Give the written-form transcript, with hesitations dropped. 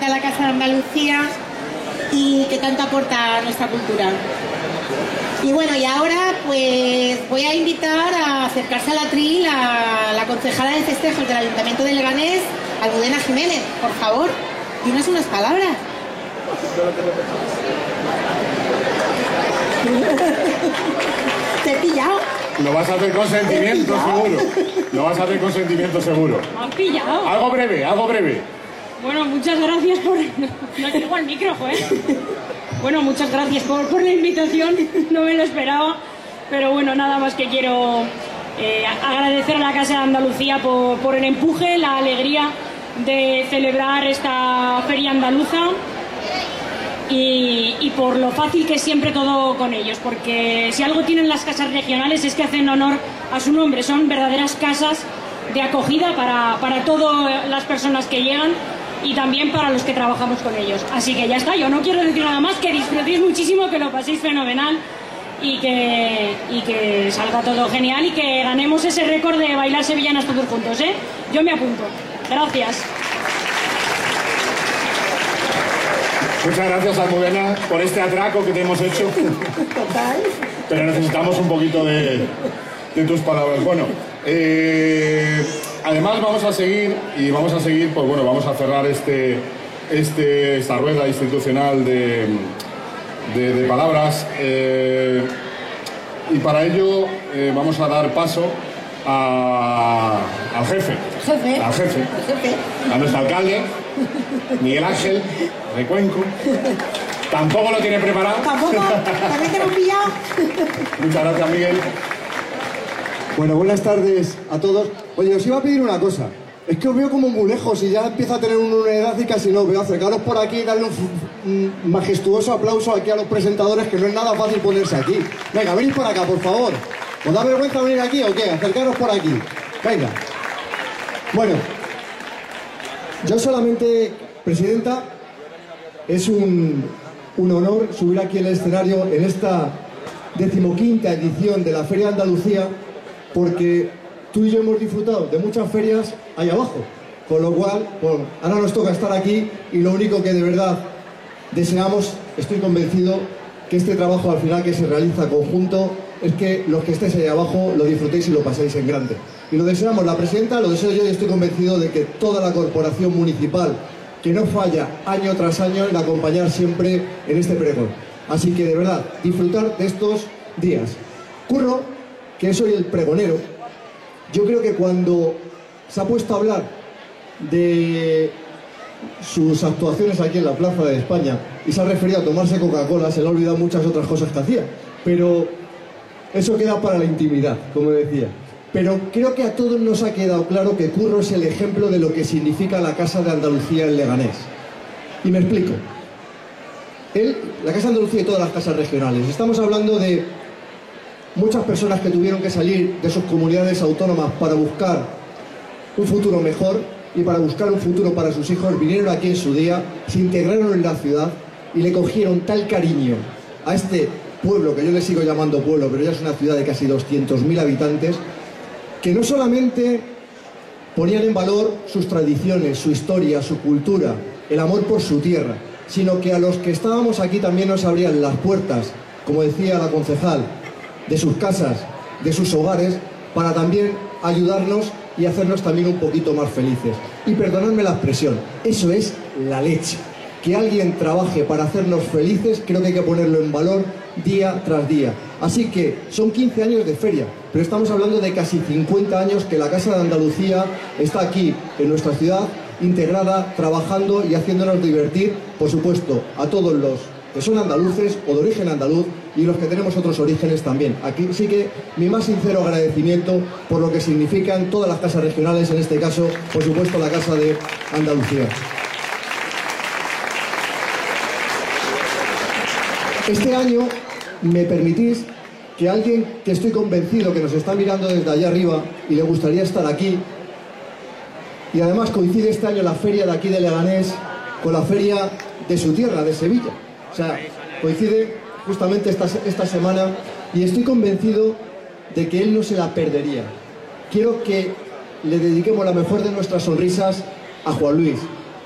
a la Casa de Andalucía y que tanto aporta a nuestra cultura. Y bueno, y ahora pues voy a invitar a acercarse al atril a la concejala de festejos del Ayuntamiento de Leganés, Almudena Jiménez. Por favor, dinos unas palabras. Te he pillado. Lo vas a hacer con sentimiento seguro. Lo vas a hacer con sentimiento seguro. Me has pillado. Algo breve, algo breve. Bueno, muchas gracias por... No tengo el micro, ¿eh? Bueno, muchas gracias por la invitación. No me lo esperaba. Pero bueno, nada más que quiero agradecer a la Casa de Andalucía por el empuje, la alegría de celebrar esta feria andaluza. Y por lo fácil que es siempre todo con ellos, porque si algo tienen las casas regionales es que hacen honor a su nombre, son verdaderas casas de acogida para todas las personas que llegan y también para los que trabajamos con ellos. Así que ya está, yo no quiero decir nada más, que disfrutéis muchísimo, que lo paséis fenomenal y que salga todo genial y que ganemos ese récord de bailar sevillanas todos juntos, ¿eh? Yo me apunto. Gracias. Muchas gracias, Almudena, por este atraco que te hemos hecho. Total. Pero necesitamos un poquito de tus palabras. Bueno, además vamos a seguir, pues bueno, vamos a cerrar esta rueda institucional de palabras. Y para ello vamos a dar paso al jefe. Al jefe. A nuestro alcalde, Miguel Ángel de Cuenco. Tampoco lo tiene preparado. Tampoco, también te hemos pillado. Muchas gracias, Miguel. Bueno, buenas tardes a todos. Oye, os iba a pedir una cosa. Es que os veo como muy lejos y ya empiezo a tener una edad y casi no os veo. Acercaros por aquí y darle un majestuoso aplauso aquí a los presentadores, que no es nada fácil ponerse aquí. Venga, venid por acá, por favor. ¿Os da vergüenza venir aquí o qué? Acercaros por aquí. Venga. Bueno, yo solamente, presidenta, es un honor subir aquí al escenario en esta 15ª edición de la Feria de Andalucía, porque tú y yo hemos disfrutado de muchas ferias ahí abajo, con lo cual, pues, ahora nos toca estar aquí y lo único que de verdad deseamos, estoy convencido, que este trabajo al final que se realiza conjunto es que los que estéis ahí abajo lo disfrutéis y lo paséis en grande. Y lo deseamos la presidenta, lo deseo yo, y estoy convencido de que toda la corporación municipal, que no falla año tras año en acompañar siempre en este pregón. Así que de verdad, disfrutar de estos días. Curro, que soy el pregonero, yo creo que cuando se ha puesto a hablar de sus actuaciones aquí en la Plaza de España y se ha referido a tomarse Coca-Cola, se le ha olvidado muchas otras cosas que hacía. Pero eso queda para la intimidad, como decía. Pero creo que a todos nos ha quedado claro que Curro es el ejemplo de lo que significa la Casa de Andalucía en Leganés. Y me explico. La Casa de Andalucía y todas las casas regionales. Estamos hablando de muchas personas que tuvieron que salir de sus comunidades autónomas para buscar un futuro mejor y para buscar un futuro para sus hijos. Vinieron aquí en su día, se integraron en la ciudad y le cogieron tal cariño a este pueblo, que yo le sigo llamando pueblo, pero ya es una ciudad de casi 200.000 habitantes, que no solamente ponían en valor sus tradiciones, su historia, su cultura, el amor por su tierra, sino que a los que estábamos aquí también nos abrían las puertas, como decía la concejal, de sus casas, de sus hogares, para también ayudarnos y hacernos también un poquito más felices. Y perdonadme la expresión, eso es la leche. Que alguien trabaje para hacernos felices, creo que hay que ponerlo en valor día tras día. Así que son 15 años de feria, pero estamos hablando de casi 50 años que la Casa de Andalucía está aquí, en nuestra ciudad, integrada, trabajando y haciéndonos divertir, por supuesto, a todos los que son andaluces o de origen andaluz y los que tenemos otros orígenes también. Aquí sí que mi más sincero agradecimiento por lo que significan todas las casas regionales, en este caso, por supuesto, la Casa de Andalucía. Este año, me permitís que alguien que estoy convencido que nos está mirando desde allá arriba y le gustaría estar aquí, y además coincide este año la feria de aquí de Leganés con la feria de su tierra, de Sevilla. O sea, coincide justamente esta semana y estoy convencido de que él no se la perdería. Quiero que le dediquemos la mejor de nuestras sonrisas a Juan Luis.